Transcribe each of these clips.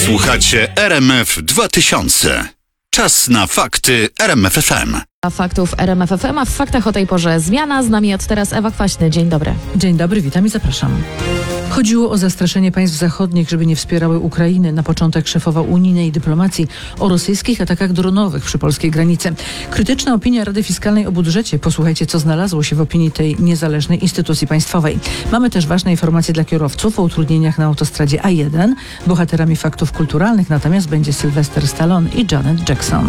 Słuchacie RMF 2000. Czas na fakty RMF FM. Faktów RMF FM, a w faktach o tej porze zmiana. Z nami od teraz Ewa Kwaśny. Dzień dobry. Dzień dobry, witam i zapraszam. Chodziło o zastraszenie państw zachodnich, żeby nie wspierały Ukrainy. Na początek szefowa unijnej dyplomacji o rosyjskich atakach dronowych przy polskiej granicy. Krytyczna opinia Rady Fiskalnej o budżecie. Posłuchajcie, co znalazło się w opinii tej niezależnej instytucji państwowej. Mamy też ważne informacje dla kierowców o utrudnieniach na autostradzie A1. Bohaterami faktów kulturalnych natomiast będzie Sylwester Stallone i Janet Jackson.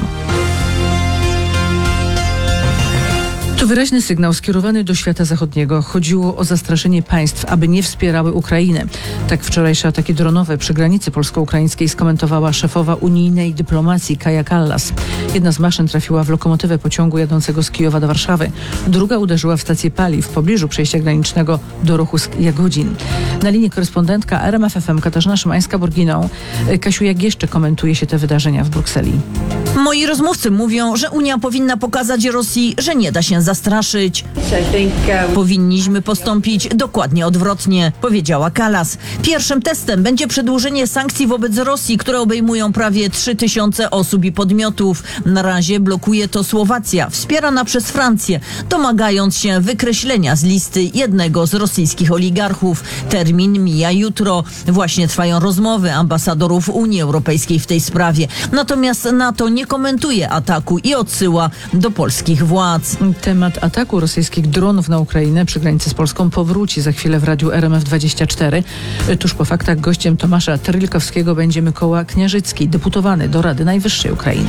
To wyraźny sygnał skierowany do świata zachodniego. Chodziło o zastraszenie państw, aby nie wspierały Ukrainy. Tak wczorajsze ataki dronowe przy granicy polsko-ukraińskiej skomentowała szefowa unijnej dyplomacji Kaja Kallas. Jedna z maszyn trafiła w lokomotywę pociągu jadącego z Kijowa do Warszawy. Druga uderzyła w stację paliw w pobliżu przejścia granicznego do ruchu z Jagodzin. Na linii korespondentka RMF FM Katarzyna Szymańska-Borginą. Kasiu, jak jeszcze komentuje się te wydarzenia w Brukseli? Moi rozmówcy mówią, że Unia powinna pokazać Rosji, że nie da się zastraszyć. Powinniśmy postąpić dokładnie odwrotnie, powiedziała Kallas. Pierwszym testem będzie przedłużenie sankcji wobec Rosji, które obejmują prawie 3000 osób i podmiotów. Na razie blokuje to Słowacja, wspierana przez Francję, domagając się wykreślenia z listy jednego z rosyjskich oligarchów. Termin mija jutro. Właśnie trwają rozmowy ambasadorów Unii Europejskiej w tej sprawie. Natomiast NATO nie komentuje ataku i odsyła do polskich władz. Temat ataku rosyjskich dronów na Ukrainę przy granicy z Polską powróci za chwilę w Radiu RMF24. Tuż po faktach gościem Tomasza Terlikowskiego będzie Mykoła Kniarzycki, deputowany do Rady Najwyższej Ukrainy.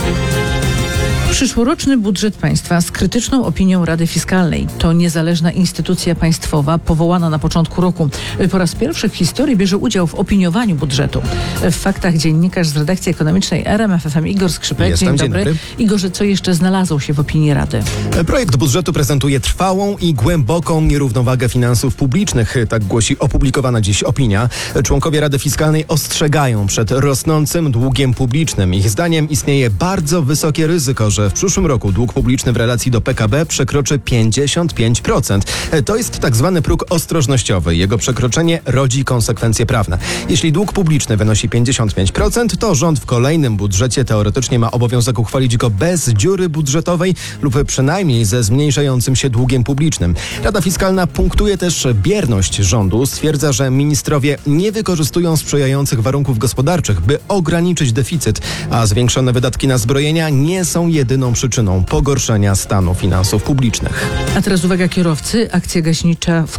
Przyszłoroczny budżet państwa z krytyczną opinią Rady Fiskalnej. To niezależna instytucja państwowa powołana na początku roku. Po raz pierwszy w historii bierze udział w opiniowaniu budżetu. W faktach dziennikarz z redakcji ekonomicznej RMF FM Igor Skrzypek. Dzień dobry. Igorze, co jeszcze znalazło się w opinii Rady? Projekt budżetu prezentuje trwałą i głęboką nierównowagę finansów publicznych. Tak głosi opublikowana dziś opinia. Członkowie Rady Fiskalnej ostrzegają przed rosnącym długiem publicznym. Ich zdaniem istnieje bardzo wysokie ryzyko, że w przyszłym roku dług publiczny w relacji do PKB przekroczy 55%. To jest tak zwany próg ostrożnościowy. Jego przekroczenie rodzi konsekwencje prawne. Jeśli dług publiczny wynosi 55%, to rząd w kolejnym budżecie teoretycznie ma obowiązek uchwalić go bez dziury budżetowej lub przynajmniej ze zmniejszającym się długiem publicznym. Rada Fiskalna punktuje też bierność rządu. Stwierdza, że ministrowie nie wykorzystują sprzyjających warunków gospodarczych, by ograniczyć deficyt, a zwiększone wydatki na zbrojenia nie są jedyną przyczyną pogorszenia stanu finansów publicznych. A teraz uwaga kierowcy. Akcja gaśnicza w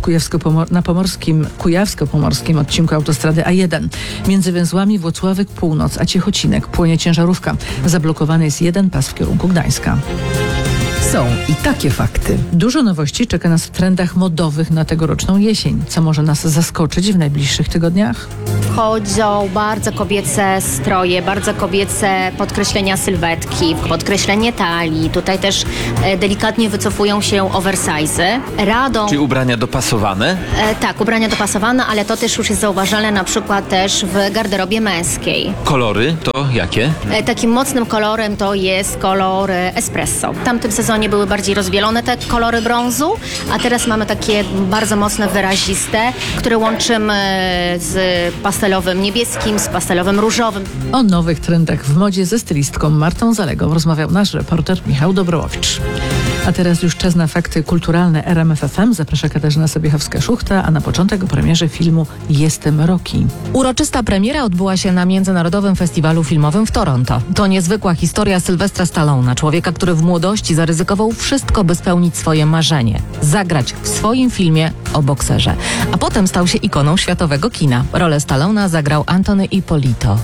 kujawsko-pomorskim odcinku autostrady A1. Między węzłami Włocławek Północ a Ciechocinek płonie ciężarówka. Zablokowany jest jeden pas w kierunku Gdańska. Są i takie fakty. Dużo nowości czeka nas w trendach modowych na tegoroczną jesień. Co może nas zaskoczyć w najbliższych tygodniach? Wchodzą bardzo kobiece stroje, bardzo kobiece podkreślenia sylwetki, podkreślenie talii. Tutaj też delikatnie wycofują się oversize'y. Czyli ubrania dopasowane? Tak, ubrania dopasowane, ale to też już jest zauważalne na przykład też w garderobie męskiej. Kolory to jakie? Takim mocnym kolorem to jest kolor espresso. W tamtym sezonie były bardziej rozbielone te kolory brązu, a teraz mamy takie bardzo mocne, wyraziste, które łączymy z pastelowym niebieskim, z pastelowym różowym. O nowych trendach w modzie ze stylistką Martą Zalegą rozmawiał nasz reporter Michał Dobrołowicz. A teraz już czas na fakty kulturalne RMF FM. Zaprasza Katarzyna Sobiechowska-Szuchta, a na początek o premierze filmu Jestem Rocky. Uroczysta premiera odbyła się na Międzynarodowym Festiwalu Filmowym w Toronto. To niezwykła historia Sylwestra Stallona, człowieka, który w młodości zaryzykował wszystko, by spełnić swoje marzenie. Zagrać w swoim filmie o bokserze. A potem stał się ikoną światowego kina. Rolę Stallona zagrał Anthony Ippolito.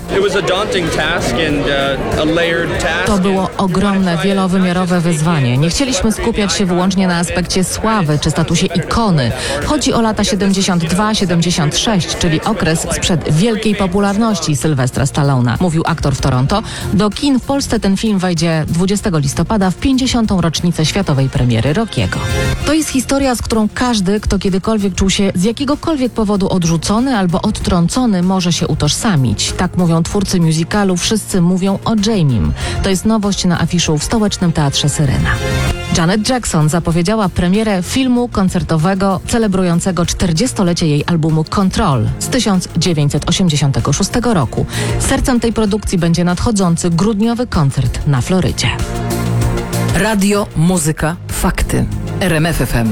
To było ogromne, wielowymiarowe wyzwanie. Nie chcieliśmy skupiać się wyłącznie na aspekcie sławy czy statusie ikony. Chodzi o lata 72-76, czyli okres sprzed wielkiej popularności Sylwestra Stallona, mówił aktor w Toronto. Do kin w Polsce ten film wejdzie 20 listopada w 50. rocznicę światowej premiery Rockiego. To jest historia, z którą każdy, kto kiedykolwiek czuł się z jakiegokolwiek powodu odrzucony albo odtrącony, może się utożsamić. Tak mówią twórcy musicalu Wszyscy mówią o Jamiem. To jest nowość na afiszu w Stołecznym Teatrze Syrena. Janet Jackson zapowiedziała premierę filmu koncertowego celebrującego 40-lecie jej albumu Control z 1986 roku. Sercem tej produkcji będzie nadchodzący grudniowy koncert na Florydzie. Radio, muzyka, fakty. RMF FM.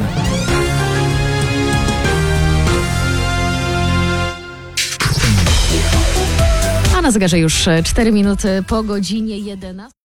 A na zegarze już 4 minuty po godzinie 11.